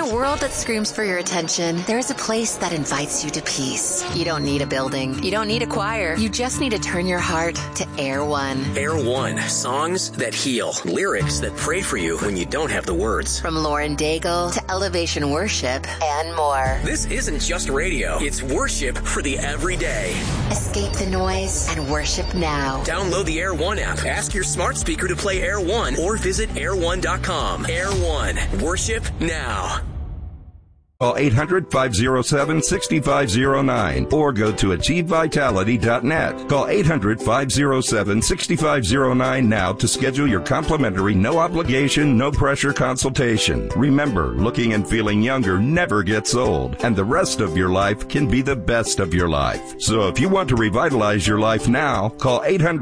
a world that screams for your attention, there is a place that invites you to peace. You don't need a building. You don't need a choir. You just need to turn your heart to Air One. Air One. Songs that heal. Lyrics that pray for you when you don't have the words. From Lauren Daigle to Elevation Worship and more. This isn't just radio. It's worship for the everyday. Escape the noise and worship now. Download the Air One app. Ask your smart speaker to play Air One or visit air1.com. Air One. Worship now. Call 800-507-6509 or go to achievevitality.net. Call 800-507-6509 now to schedule your complimentary, no obligation, no pressure consultation. Remember, looking and feeling younger never gets old, and the rest of your life can be the best of your life. So if you want to revitalize your life now, call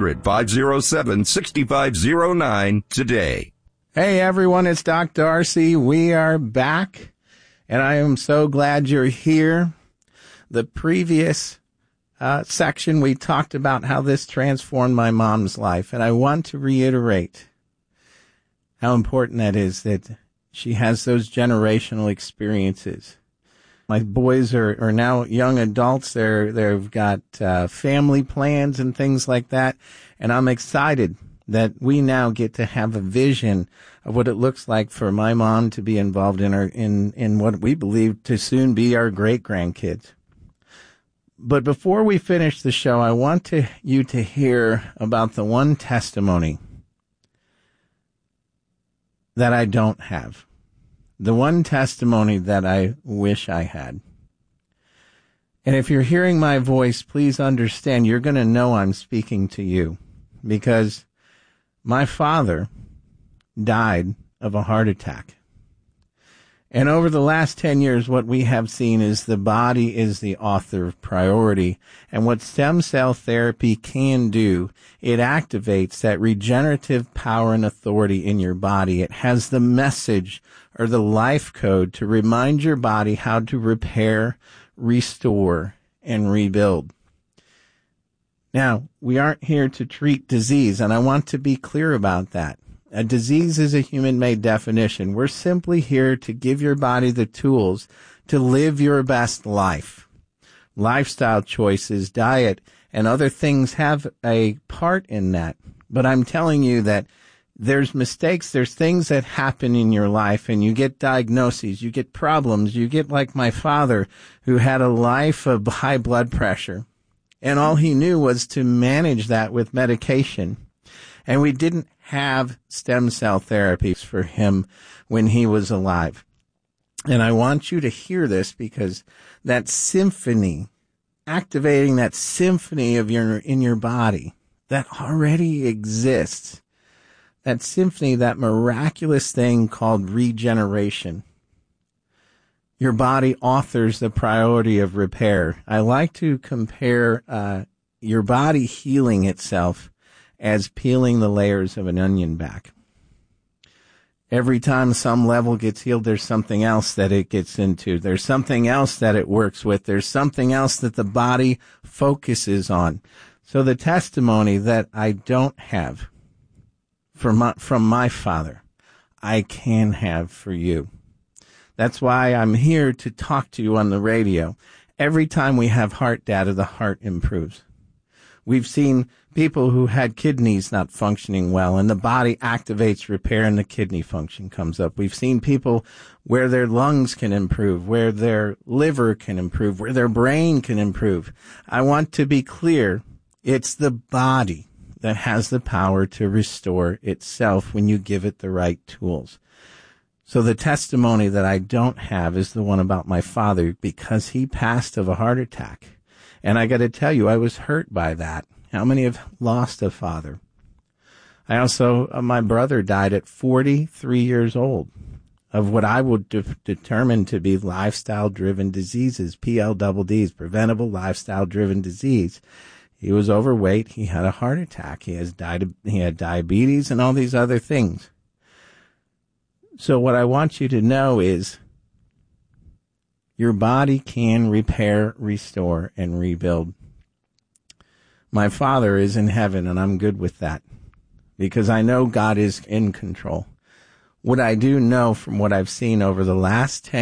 800-507-6509 today. Hey everyone, it's Doc Darcy. We are back. And I am so glad you're here. The previous section, we talked about how this transformed my mom's life. And I want to reiterate how important that is, that she has those generational experiences. My boys are now young adults. They've got family plans and things like that. And I'm excited that we now get to have a vision of what it looks like for my mom to be involved in what we believe to soon be our great-grandkids. But before we finish the show, I want you to hear about the one testimony that I don't have. The one testimony that I wish I had. And if you're hearing my voice, please understand you're going to know I'm speaking to you, because my father died of a heart attack. And over the last 10 years, what we have seen is the body is the author of priority. And what stem cell therapy can do, it activates that regenerative power and authority in your body. It has the message or the life code to remind your body how to repair, restore, and rebuild. Now, we aren't here to treat disease, and I want to be clear about that. A disease is a human-made definition. We're simply here to give your body the tools to live your best life. Lifestyle choices, diet, and other things have a part in that. But I'm telling you that there's mistakes, there's things that happen in your life, and you get diagnoses, you get problems, you get like my father, who had a life of high blood pressure. And all he knew was to manage that with medication. And we didn't have stem cell therapies for him when he was alive. And I want you to hear this, because that symphony, activating that symphony in your body that already exists, that symphony, that miraculous thing called regeneration. Your body authors the priority of repair. I like to compare your body healing itself as peeling the layers of an onion back. Every time some level gets healed, there's something else that it gets into. There's something else that it works with. There's something else that the body focuses on. So the testimony that I don't have from my father, I can have for you. That's why I'm here to talk to you on the radio. Every time we have heart data, the heart improves. We've seen people who had kidneys not functioning well, and the body activates repair and the kidney function comes up. We've seen people where their lungs can improve, where their liver can improve, where their brain can improve. I want to be clear, it's the body that has the power to restore itself when you give it the right tools. So the testimony that I don't have is the one about my father, because he passed of a heart attack. And I got to tell you, I was hurt by that. How many have lost a father? I also, my brother died at 43 years old of what I would determine to be lifestyle-driven diseases, PLDDs, preventable lifestyle-driven disease. He was overweight. He had a heart attack. He had diabetes and all these other things. So what I want you to know is your body can repair, restore, and rebuild. My father is in heaven, and I'm good with that, because I know God is in control. What I do know from what I've seen over the last 10